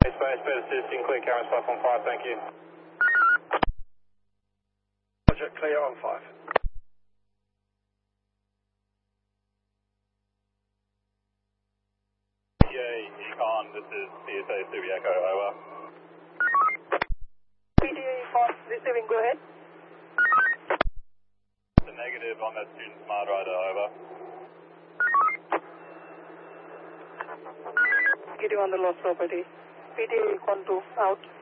Space, better assisting, clear cameras 515, thank you. Roger, clear on 5. Econ, this is CSA Subiaco, over. PTA Econ, receiving, go ahead. The negative on that student smart rider, over. Getting on the lost property. PTA Econ 2, out.